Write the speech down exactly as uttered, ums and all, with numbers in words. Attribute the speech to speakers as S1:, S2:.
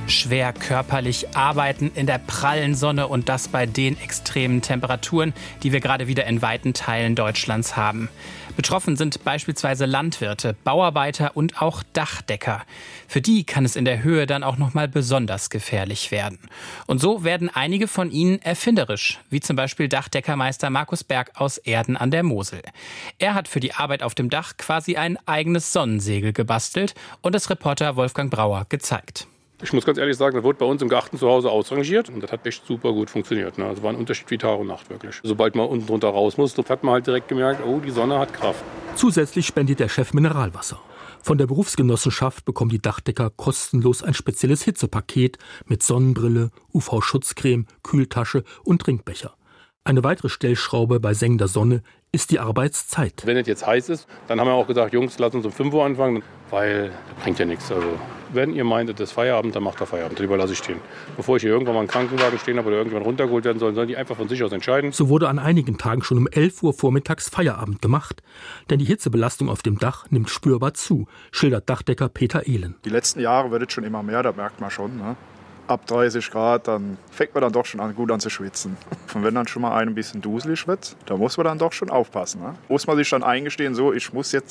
S1: Schwer körperlich arbeiten in der prallen Sonne und das bei den extremen Temperaturen, die wir gerade wieder in weiten Teilen Deutschlands haben. Betroffen sind beispielsweise Landwirte, Bauarbeiter und auch Dachdecker. Für die kann es in der Höhe dann auch noch mal besonders gefährlich werden. Und so werden einige von ihnen erfinderisch, wie zum Beispiel Dachdeckermeister Markus Berg aus Erden an der Mosel. Er hat für die Arbeit auf dem Dach quasi ein eigenes Sonnensegel gebastelt und es Reporter Wolfgang Brauer gezeigt.
S2: Ich muss ganz ehrlich sagen, das wurde bei uns im Garten zu Hause ausrangiert und das hat echt super gut funktioniert. Ne? Also war ein Unterschied wie Tag und Nacht wirklich. Sobald man unten drunter raus musste, hat man halt direkt gemerkt, oh, die Sonne hat Kraft.
S3: Zusätzlich spendet der Chef Mineralwasser. Von der Berufsgenossenschaft bekommen die Dachdecker kostenlos ein spezielles Hitzepaket mit Sonnenbrille, U V-Schutzcreme, Kühltasche und Trinkbecher. Eine weitere Stellschraube bei sengender Sonne ist die Arbeitszeit.
S2: Wenn es jetzt heiß ist, dann haben wir auch gesagt, Jungs, lass uns um fünf Uhr anfangen, weil das bringt ja nichts. Also, wenn ihr meint, es ist Feierabend, dann macht er Feierabend. Das überlasse ich stehen. Bevor ich hier irgendwann mal einen Krankenwagen stehen habe oder irgendwann runtergeholt werden soll, sollen die einfach von sich aus entscheiden.
S3: So wurde an einigen Tagen schon um elf Uhr vormittags Feierabend gemacht. Denn die Hitzebelastung auf dem Dach nimmt spürbar zu, schildert Dachdecker Peter Ehlen.
S4: Die letzten Jahre wird es schon immer mehr, da merkt man schon, ne? Ab dreißig Grad, dann fängt man dann doch schon an, gut an zu schwitzen. Und wenn dann schon mal ein bisschen duselig wird, da muss man dann doch schon aufpassen. Ne? Muss man sich dann eingestehen, so, ich muss jetzt